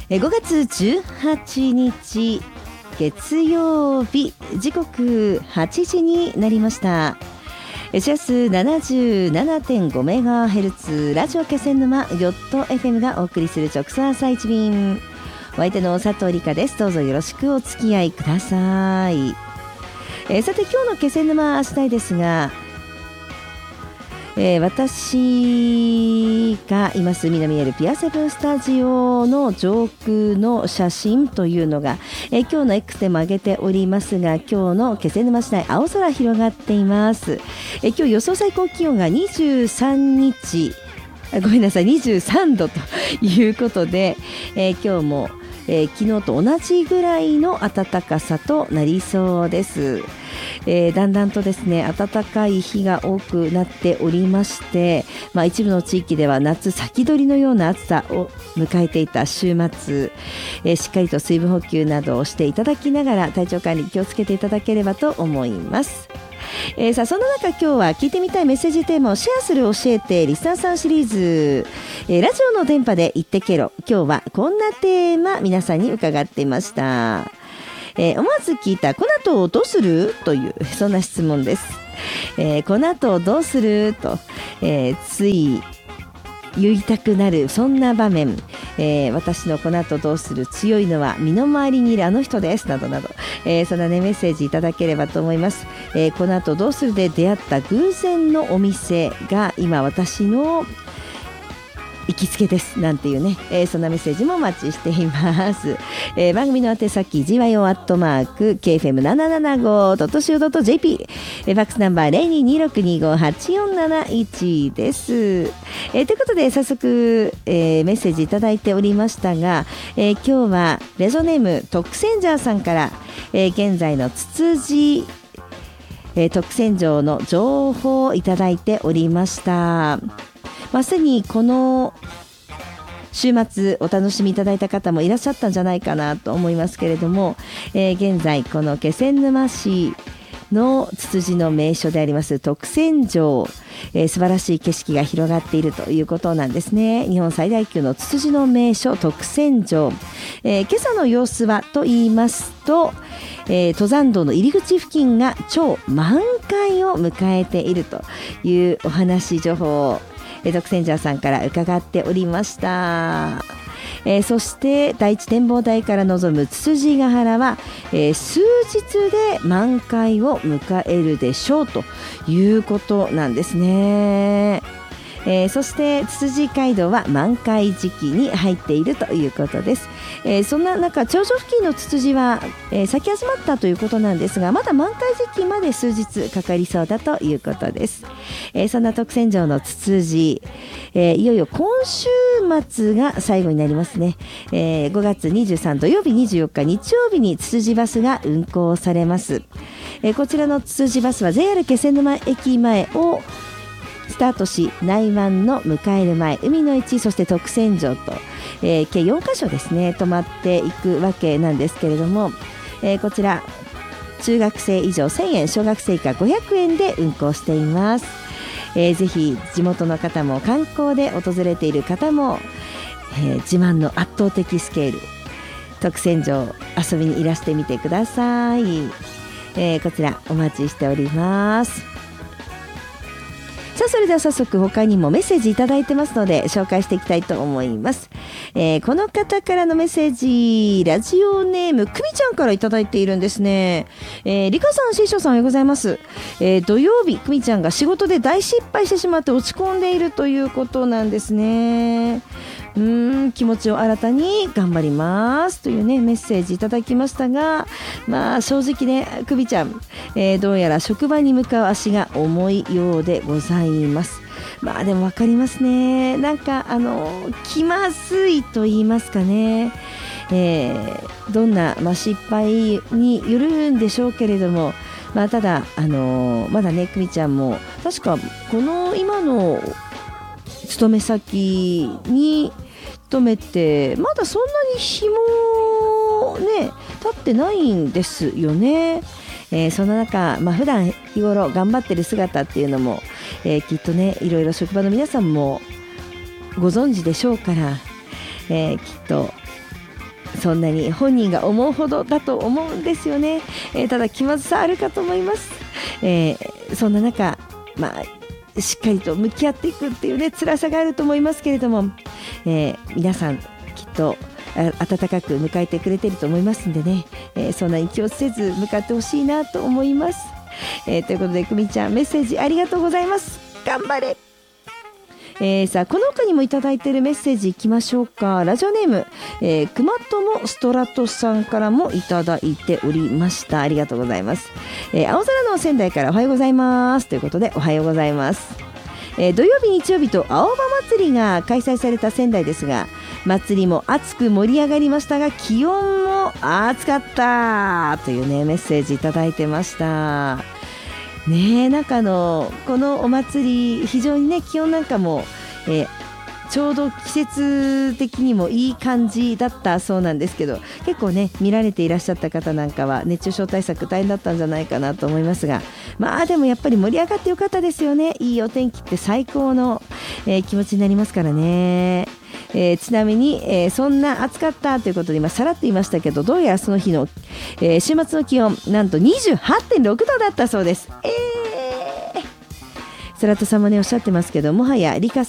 5月18日月曜日、時刻8時になりました。シャス 77.5MHz ラジオ気仙沼ヨット FM がお送りする直送朝一便、お相手の佐藤理香です。どうぞよろしくお付き合いください。さて今日の気仙沼明日ですが、私がいます南エルピアセブンスタジオの上空の写真というのが、今日の X でも上げておりますが、今日の気仙沼市内青空広がっています。今日予想最高気温が23度ということで、今日も、昨日と同じぐらいの暖かさとなりそうです。だんだんとですね暖かい日が多くなっておりまして、一部の地域では夏先取りのような暑さを迎えていた週末、しっかりと水分補給などをしていただきながら体調管理気をつけていただければと思います。さあその中、今日は聞いてみたいメッセージテーマをシェアする教えてリスナーさんシリーズ、ラジオの電波で言ってけろ。今日はこんなテーマ皆さんに伺っていました。思わず聞いたこの後どうするというそんな質問です。この後どうすると、つい言いたくなるそんな場面、私のこの後どうする、強いのは身の回りにいるあの人ですなどなど、そんなねメッセージいただければと思います。この後どうするで出会った偶然のお店が今私の行きつけですなんていうね、そんなメッセージもお待ちしています。番組の宛先 gyo@kfm775.co.jp、 ファックスナンバー 0226258471 です。ということで早速、メッセージいただいておりましたが、今日はレゾネーム特選ジャーさんから、現在のツツジ、特選城の情報をいただいておりました。すでにこの週末お楽しみいただいた方もいらっしゃったんじゃないかなと思いますけれども、現在この気仙沼市のツツジの名所であります特選城、素晴らしい景色が広がっているということなんですね。日本最大級のツツジの名所特選城、今朝の様子はと言いますと、登山道の入り口付近が超満開を迎えているというお話情報を特選者さんから伺っておりました。そして第一展望台から望むつつじヶ原は、数日で満開を迎えるでしょうということなんですね。そしてつつじ街道は満開時期に入っているということです。そんな中頂上付近のツツジは、咲き始まったということなんですが、まだ満開時期まで数日かかりそうだということです。そんな特選城のツツジ、いよいよ今週末が最後になりますね。5月23土曜日24日日曜日にツツジバスが運行されます。こちらのツツジバスは JR 気仙沼駅前をスタートし、内湾の迎える前、海の市、そして特選城と、計4カ所ですね泊まっていくわけなんですけれども、こちら中学生以上1000円、小学生以下500円で運行しています。ぜひ地元の方も観光で訪れている方も、自慢の圧倒的スケール特選城遊びにいらしてみてください。こちらお待ちしております。さあそれでは早速他にもメッセージいただいてますので紹介していきたいと思います。この方からのメッセージ、ラジオネームくみちゃんからいただいているんですね。りかさん、しーしょさんおはようございます。土曜日くみちゃんが仕事で大失敗してしまって落ち込んでいるということなんですね。気持ちを新たに頑張りますというねメッセージいただきましたが、正直ねくびちゃん、どうやら職場に向かう足が重いようでございます。でも分かりますね。なんか気まずいと言いますかね、どんな、失敗によるんでしょうけれども、ただまだねくみちゃんも確かこの今の勤め先に勤めてまだそんなに日もね経ってないんですよね。その中、普段日頃頑張ってる姿っていうのも、きっとねいろいろ職場の皆さんもご存知でしょうから、きっとそんなに本人が思うほどだと思うんですよね。ただ気まずさあるかと思います。そんな中、しっかりと向き合っていくっていうね辛さがあると思いますけれども、皆さんきっと温かく迎えてくれていると思いますんでね、そんなに気をせず向かってほしいなと思います。ということで久美ちゃんメッセージありがとうございます。頑張れ。さあこの他にもいただいているメッセージいきましょうか。ラジオネーム、くまともストラトさんからもいただいておりました。ありがとうございます。青空の仙台からおはようございますということでおはようございます。土曜日日曜日と青葉祭りが開催された仙台ですが、祭りも熱く盛り上がりましたが気温も暑かったというねメッセージいただいてましたね。なんかこのお祭り非常にね気温なんかも、ちょうど季節的にもいい感じだったそうなんですけど、結構ね見られていらっしゃった方なんかは熱中症対策大変だったんじゃないかなと思いますが、でもやっぱり盛り上がってよかったですよね。いいお天気って最高の、気持ちになりますからね。ちなみに、そんな暑かったということで今さらっと言いましたけど、どうやらその日の、週末の気温なんと 28.6 度だったそうです。スラトさんもねおっしゃってますけど、もはやリカさん